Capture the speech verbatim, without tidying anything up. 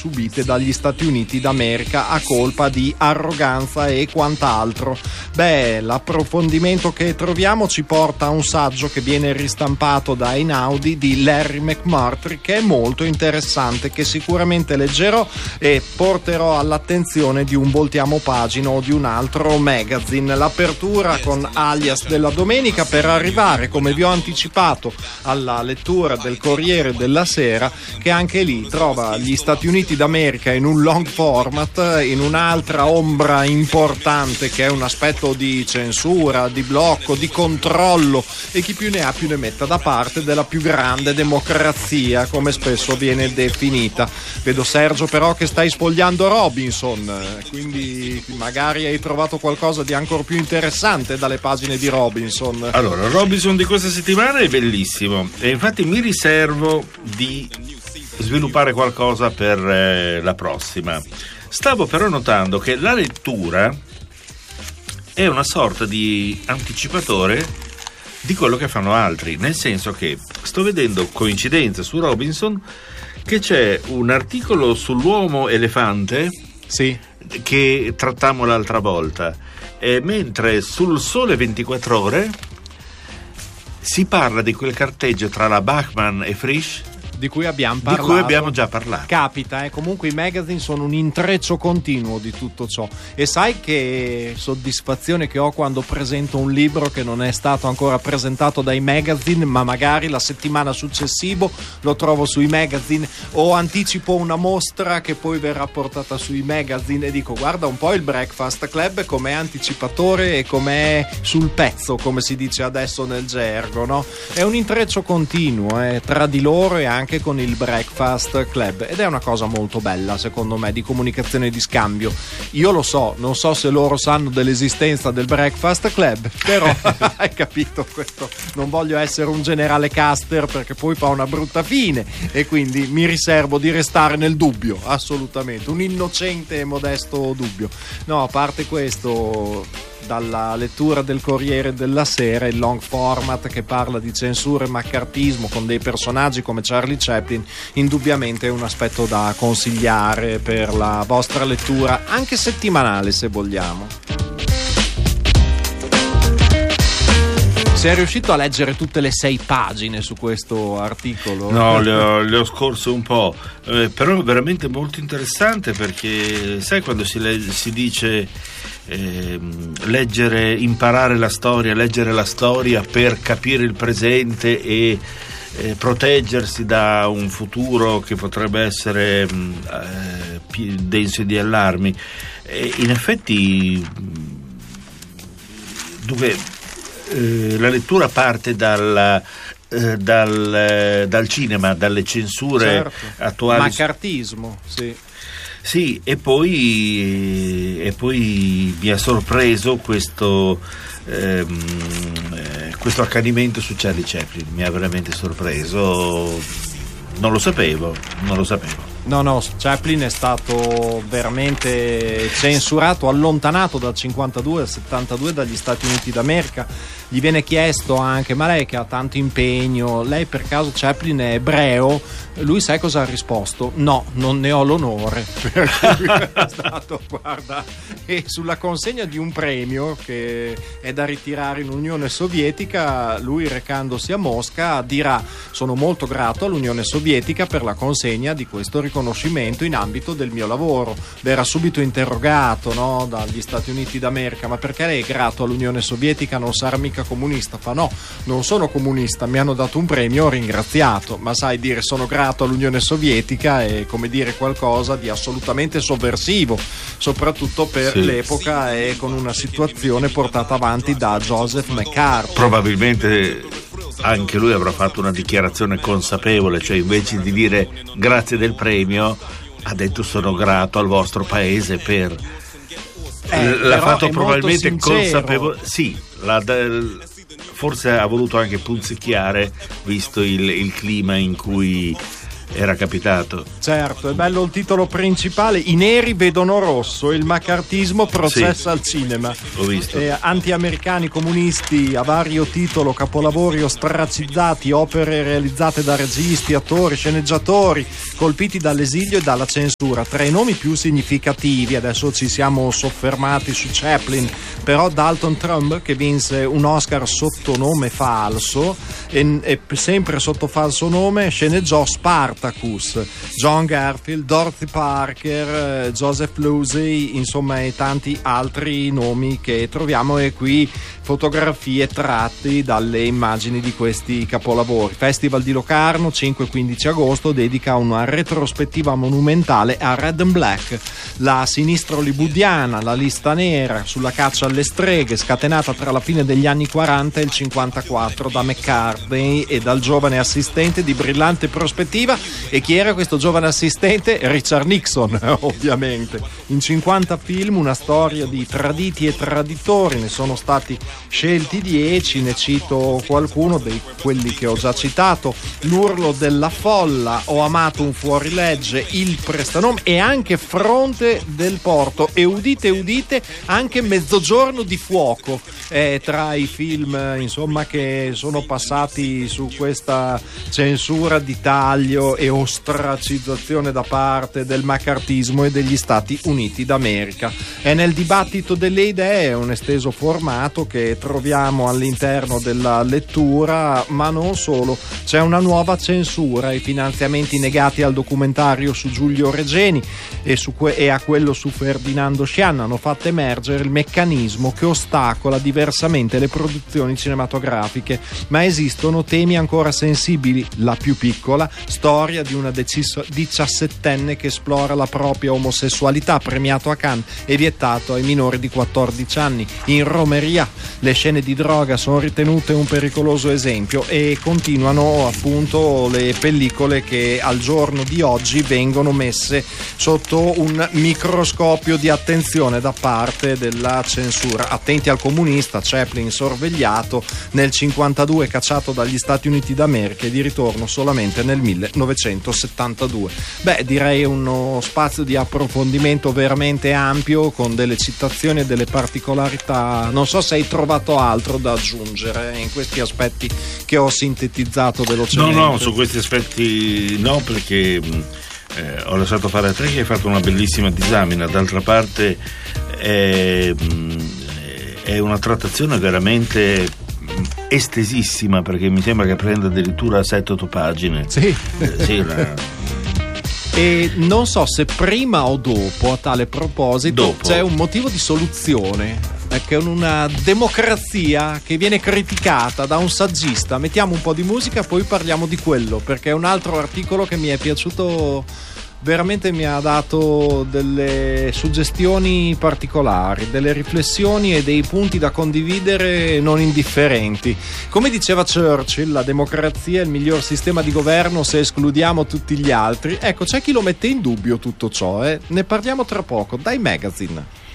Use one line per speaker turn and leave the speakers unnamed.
subite dagli Stati Uniti d'America a colpa di arroganza e quant'altro. Beh, l'approfondimento che troviamo ci porta a un saggio che viene ristampato da Einaudi di Larry McMurtry, che è molto interessante, che sicuramente leggerò e porterò all'attenzione di un voltiamo pagina o di un altro magazine. L'apertura con Alias della domenica, per arrivare, come vi ho anticipato, alla lettura del Corriere della Sera, che anche lì trova gli Stati Uniti d'America in un long format, in un'altra ombra importante che è un aspetto di censura, di blocco, di controllo, e chi più ne ha più ne metta da parte della più grande democrazia, come spesso viene definita. Vedo Sergio però che stai sfogliando Robinson, quindi magari hai trovato qualcosa di ancora più interessante dalle pagine di Robinson.
Allora, Robinson di questa settimana è bellissimo e infatti mi riservo di sviluppare qualcosa per eh, la prossima. Stavo però notando che la lettura è una sorta di anticipatore di quello che fanno altri, nel senso che sto vedendo coincidenze su Robinson che c'è un articolo sull'uomo elefante,
sì,
che trattammo l'altra volta, e mentre sul Sole ventiquattro Ore si parla di quel carteggio tra la Bachmann e Frisch
di cui abbiamo parlato.
Di cui abbiamo già parlato.
Capita, eh? Comunque i magazine sono un intreccio continuo di tutto ciò. E sai che soddisfazione che ho quando presento un libro che non è stato ancora presentato dai magazine, ma magari la settimana successiva lo trovo sui magazine, o anticipo una mostra che poi verrà portata sui magazine e dico: guarda un po' il Breakfast Club com'è anticipatore e com'è sul pezzo, come si dice adesso nel gergo, no? È un intreccio continuo eh, tra di loro e anche con il Breakfast Club, ed è una cosa molto bella secondo me di comunicazione e di scambio. Io lo so, non so se loro sanno dell'esistenza del Breakfast Club, però hai capito, questo non voglio essere un generale caster perché poi fa una brutta fine, e quindi mi riservo di restare nel dubbio, assolutamente, un innocente e modesto dubbio. No, a parte questo, dalla lettura del Corriere della Sera, il long format che parla di censura e maccartismo con dei personaggi come Charlie Chaplin, indubbiamente è un aspetto da consigliare per la vostra lettura anche settimanale, se vogliamo. Sei riuscito a leggere tutte le sei pagine su questo articolo?
No, le ho, le ho scorse un po', eh, però è veramente molto interessante, perché sai quando si, le, si dice eh, leggere, imparare la storia, leggere la storia per capire il presente e eh, proteggersi da un futuro che potrebbe essere eh, più denso di allarmi. E in effetti, dunque, Eh, la lettura parte dal, eh, dal, eh, dal cinema, dalle censure
certo.
attuali.
Maccartismo, sì.
Sì, e poi, e poi mi ha sorpreso questo, ehm, eh, questo accanimento su Charlie Chaplin, mi ha veramente sorpreso, non lo sapevo, non lo sapevo.
No, no, Chaplin è stato veramente censurato, allontanato dal cinquantadue al settantadue dagli Stati Uniti d'America. Gli viene chiesto anche: ma lei che ha tanto impegno, lei per caso Chaplin è ebreo? Lui sai cosa ha risposto? No, non ne ho l'onore. È stato, guarda, e sulla consegna di un premio che è da ritirare in Unione Sovietica, lui, recandosi a Mosca, dirà: sono molto grato all'Unione Sovietica per la consegna di questo riconoscimento in ambito del mio lavoro. Verrà subito interrogato, no, dagli Stati Uniti d'America: ma perché lei è grato all'Unione Sovietica, non sarà mica comunista? Fa: no, non sono comunista, mi hanno dato un premio, ho ringraziato. Ma sai, dire sono grato all'Unione Sovietica è come dire qualcosa di assolutamente sovversivo, soprattutto per
sì.
l'epoca, e con una situazione portata avanti da Joseph McCarthy.
Probabilmente anche lui avrà fatto una dichiarazione consapevole, cioè invece di dire grazie del premio ha detto sono grato al vostro paese per
eh,
l'ha fatto
è
probabilmente consapevole, sì, la, forse ha voluto anche punzecchiare, visto il, il clima in cui era capitato.
Certo, è bello il titolo principale: i neri vedono rosso, il maccartismo processa
Sì.
al cinema.
Ho visto.
Eh, anti-americani, comunisti a vario titolo, capolavori ostracizzati, opere realizzate da registi, attori, sceneggiatori colpiti dall'esilio e dalla censura. Tra i nomi più significativi, adesso ci siamo soffermati su Chaplin, però Dalton Trumbo, che vinse un Oscar sotto nome falso e, e sempre sotto falso nome sceneggiò Spartacus. John Garfield, Dorothy Parker, eh, Joseph Losey, insomma, e tanti altri nomi che troviamo, e qui fotografie tratti dalle immagini di questi capolavori. Festival di Locarno, cinque e quindici agosto, dedica una retrospettiva monumentale a Red and Black, la sinistra hollywoodiana, la lista nera sulla caccia alle streghe, scatenata tra la fine degli anni quaranta e il cinquantaquattro da McCartney e dal giovane assistente di brillante prospettiva. E chi era questo giovane assistente? Richard Nixon, ovviamente. In cinquanta film, una storia di traditi e traditori, ne sono stati scelti dieci, ne cito qualcuno dei quelli che ho già citato: L'urlo della folla, Ho amato un fuorilegge, Il prestanome e anche Fronte del Porto, e udite udite anche Mezzogiorno di fuoco, eh, tra i film insomma che sono passati su questa censura di taglio e ostracizzazione da parte del maccartismo e degli Stati Uniti d'America. È nel dibattito delle idee, un esteso formato che troviamo all'interno della lettura, ma non solo. C'è una nuova censura: i finanziamenti negati al documentario su Giulio Regeni e, su que- e a quello su Ferdinando Scianna hanno fatto emergere il meccanismo che ostacola diversamente le produzioni cinematografiche. Ma esistono temi ancora sensibili: la più piccola, storia di una decis- diciassettenne che esplora la propria omosessualità, premiato a Cannes e vietato ai minori di quattordici anni. In Romeria le scene di droga sono ritenute un pericoloso esempio, e continuano appunto le pellicole che al giorno di oggi vengono messe sotto un microscopio di attenzione da parte della censura. Attenti al comunista, Chaplin sorvegliato nel cinquantadue, cacciato dagli Stati Uniti d'America e di ritorno solamente nel millenovecentosettantadue. Beh, direi uno spazio di approfondimento veramente ampio, con delle citazioni e delle particolarità. Non so se hai trovato altro da aggiungere in questi aspetti che ho sintetizzato velocemente.
No, no, su questi aspetti no, perché eh, ho lasciato fare a te, che hai fatto una bellissima disamina. D'altra parte è, è una trattazione veramente estesissima, perché mi sembra che prenda addirittura sette otto pagine.
Sì,
eh, sì una...
E non so se prima o dopo, a tale proposito,
dopo.
C'è un motivo di soluzione, è che una democrazia che viene criticata da un saggista. Mettiamo un po' di musica, poi parliamo di quello, perché è un altro articolo che mi è piaciuto, veramente mi ha dato delle suggestioni particolari, delle riflessioni e dei punti da condividere non indifferenti. Come diceva Churchill, la democrazia è il miglior sistema di governo se escludiamo tutti gli altri. Ecco, c'è chi lo mette in dubbio tutto ciò, eh? Ne parliamo tra poco dai Magazine.